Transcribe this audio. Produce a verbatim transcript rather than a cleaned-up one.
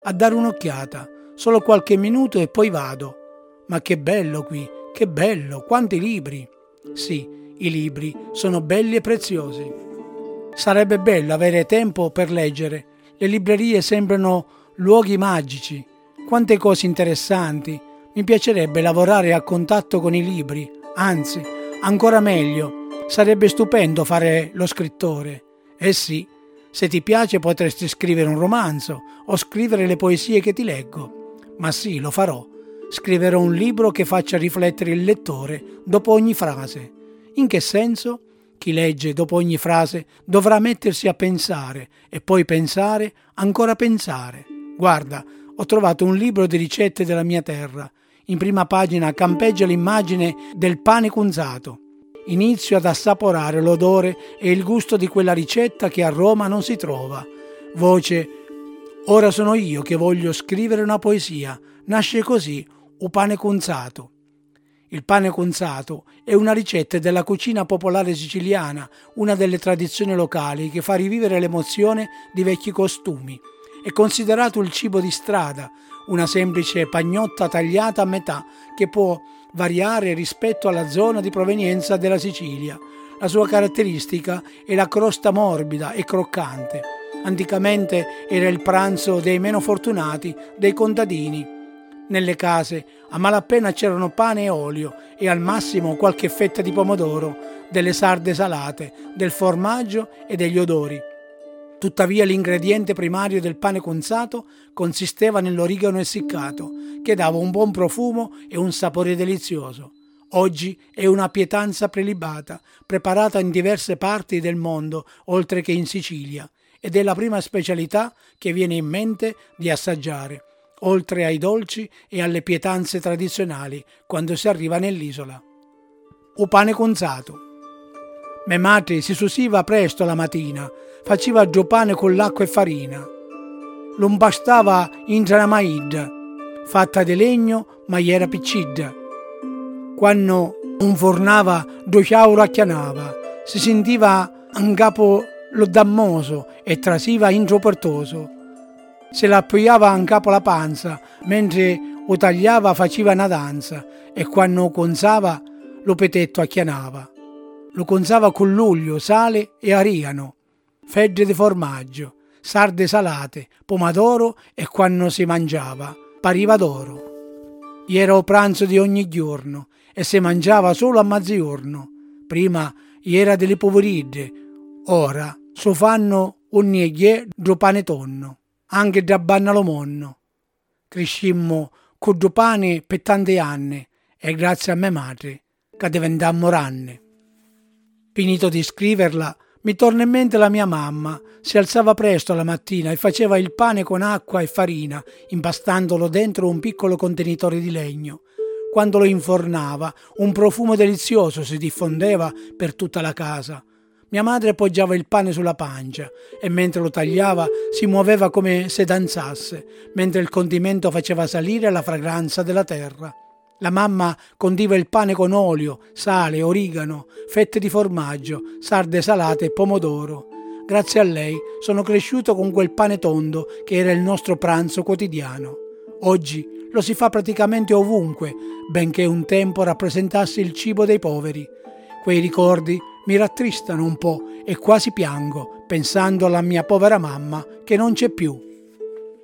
a dare un'occhiata, solo qualche minuto e poi vado. Ma che bello qui, che bello, quanti libri! Sì, i libri sono belli e preziosi. Sarebbe bello avere tempo per leggere. Le librerie sembrano luoghi magici. Quante cose interessanti. Mi piacerebbe lavorare a contatto con i libri. Anzi, ancora meglio, sarebbe stupendo fare lo scrittore. Eh sì, se ti piace potresti scrivere un romanzo o scrivere le poesie che ti leggo. Ma sì, lo farò. Scriverò un libro che faccia riflettere il lettore dopo ogni frase. In che senso? Chi legge dopo ogni frase dovrà mettersi a pensare e poi pensare, ancora pensare. Guarda, ho trovato un libro di ricette della mia terra. In prima pagina campeggia l'immagine del pane cunzato. Inizio ad assaporare l'odore e il gusto di quella ricetta che a Roma non si trova. Voce: ora sono io che voglio scrivere una poesia. Nasce così, un pane cunzato. Il pane cunzato è una ricetta della cucina popolare siciliana, una delle tradizioni locali che fa rivivere l'emozione di vecchi costumi. È considerato il cibo di strada, una semplice pagnotta tagliata a metà che può variare rispetto alla zona di provenienza della Sicilia. La sua caratteristica è la crosta morbida e croccante. Anticamente era il pranzo dei meno fortunati, dei contadini. Nelle case a malapena c'erano pane e olio e al massimo qualche fetta di pomodoro, delle sarde salate, del formaggio e degli odori. Tuttavia l'ingrediente primario del pane cunzato consisteva nell'origano essiccato, che dava un buon profumo e un sapore delizioso. Oggi è una pietanza prelibata, preparata in diverse parti del mondo, oltre che in Sicilia, ed è la prima specialità che viene in mente di assaggiare, oltre ai dolci e alle pietanze tradizionali, quando si arriva nell'isola. O pane cunzato. Mia madre si susiva presto la mattina, faceva giù pane con l'acqua e farina. Lo impastava in una maidda, fatta di legno ma era piccida. Quando infornava, due chiauro acchianava, si sentiva in capo lo dammoso e trasiva introportoso. Se la appoggiava in capo la panza, mentre lo tagliava faceva una danza e quando conzava lo petetto acchianava. Lo conzava con l'olio, sale e arigano, fette di formaggio, sarde salate, pomodoro e quando si mangiava pariva d'oro. Era il pranzo di ogni giorno e si mangiava solo a mezzogiorno. Prima era delle poveridde, ora so fanno ogni ghie do pane tonno. Anche da Bannalo Monno. Crescimmo con due pane per tanti anni e grazie a mia madre che diventammo ranne. Finito di scriverla, mi torna in mente la mia mamma. Si alzava presto la mattina e faceva il pane con acqua e farina, impastandolo dentro un piccolo contenitore di legno. Quando lo infornava, un profumo delizioso si diffondeva per tutta la casa. Mia madre poggiava il pane sulla pancia e mentre lo tagliava si muoveva come se danzasse, mentre il condimento faceva salire la fragranza della terra. La mamma condiva il pane con olio, sale, origano, fette di formaggio, sarde salate e pomodoro. Grazie a lei sono cresciuto con quel pane tondo che era il nostro pranzo quotidiano. Oggi lo si fa praticamente ovunque, benché un tempo rappresentasse il cibo dei poveri. Quei ricordi mi rattristano un po' e quasi piango, pensando alla mia povera mamma che non c'è più.